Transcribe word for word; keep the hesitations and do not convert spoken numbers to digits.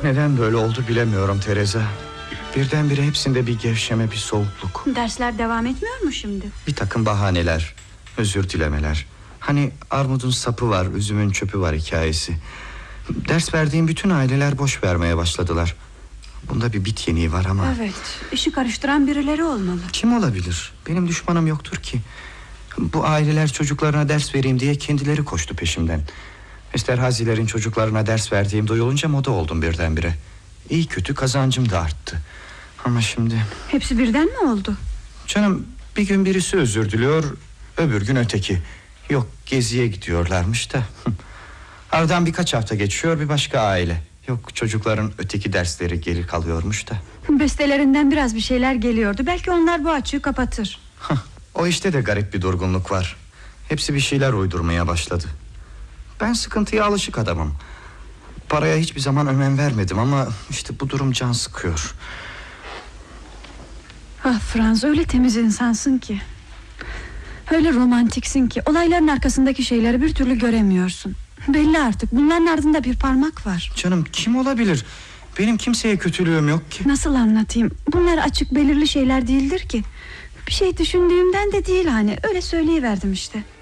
Neden böyle oldu bilemiyorum Teresa. Birdenbire hepsinde bir gevşeme, bir soğukluk. Dersler devam etmiyor mu şimdi? Bir takım bahaneler, özür dilemeler. Hani armudun sapı var, üzümün çöpü var hikayesi. Ders verdiğim bütün aileler boş vermeye başladılar. Bunda bir bit yeniği var ama... Evet, işi karıştıran birileri olmalı. Kim olabilir? Benim düşmanım yoktur ki. Bu aileler çocuklarına ders vereyim diye kendileri koştu peşimden. Esterhazilerin çocuklarına ders verdiğim duyulunca moda oldum birdenbire. İyi kötü kazancım da arttı. Ama şimdi... Hepsi birden mi oldu? Canım, bir gün birisi özür diliyor, öbür gün öteki. Yok, geziye gidiyorlarmış da. Aradan birkaç hafta geçiyor, bir başka aile. Yok, çocukların öteki dersleri geri kalıyormuş da. Bestelerinden biraz bir şeyler geliyordu. Belki onlar bu açığı kapatır. O işte de garip bir durgunluk var. Hepsi bir şeyler uydurmaya başladı. Ben sıkıntıya alışık adamım. Paraya hiçbir zaman önem vermedim ama işte bu durum can sıkıyor. Ah Franz, öyle temiz insansın ki, öyle romantiksin ki olayların arkasındaki şeyleri bir türlü göremiyorsun. Belli artık, bunların ardında bir parmak var. Canım, kim olabilir? Benim kimseye kötülüğüm yok ki. Nasıl anlatayım? Bunlar açık belirli şeyler değildir ki. Bir şey düşündüğümden de değil, hani öyle söyleyiverdim işte.